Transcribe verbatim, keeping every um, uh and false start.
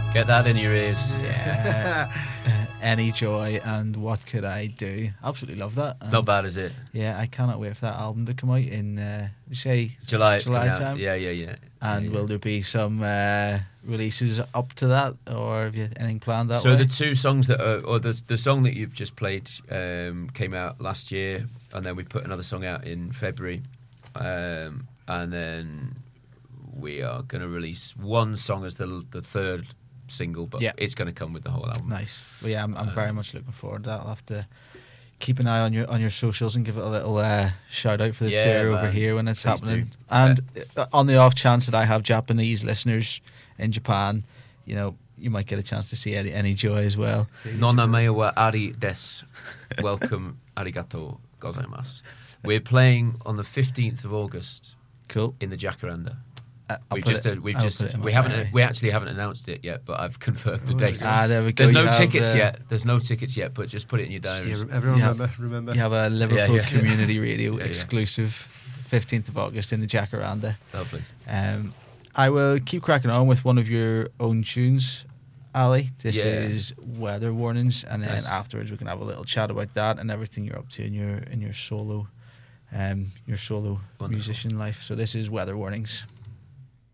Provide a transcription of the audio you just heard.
Get that in your ears. Yeah. uh, Any Joy and What Could I Do? Absolutely love that. It's not bad, is it? Yeah, I cannot wait for that album to come out in, uh, say, July. It's July coming time. out. Yeah, yeah, yeah. And yeah, will yeah. there be some uh, releases up to that, or have you anything planned that so way? the two songs that are, or the the song that you've just played um, came out last year, and then we put another song out in February, um, and then we are going to release one song as the the third single, but yeah. it's going to come with the whole album. Nice. Well, yeah, I'm, I'm Um, very much looking forward to that. I'll have to keep an eye on your on your socials and give it a little uh, shout out for the Yeah, tour man. over here when it's Please happening. do. And uh, on the off chance that I have Japanese listeners in Japan, you know, you might get a chance to see Any, Any Joy as well. Noname wa ari desu. Welcome, arigato gozaimasu. We're playing on the fifteenth of August Cool. in the Jacaranda. Uh, I'll We've put just it- uh, we've I'll just put it in my we haven't diary. we actually haven't announced it yet, but I've confirmed the Oh, date. Ah, there we go. There's You no have, tickets uh, yet. There's no tickets yet, but just put it in your Yeah, diaries. everyone Yeah. remember, remember. You have a Liverpool yeah. Community Radio Yeah, yeah. exclusive fifteenth of August in the Jacaranda. Lovely. Um, I will keep cracking on with one of your own tunes, Ali. This Yeah. is Weather Warnings, and then Nice. afterwards we can have a little chat about that and everything you're up to in your in your solo, um, your solo Wonderful. musician life. So this is Weather Warnings.